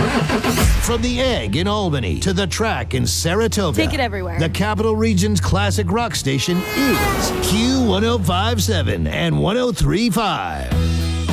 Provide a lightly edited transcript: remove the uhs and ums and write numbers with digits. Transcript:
From the Egg in Albany to the Track in Saratoga. Take it everywhere. The Capital Region's classic rock station is Q1057 and 1035.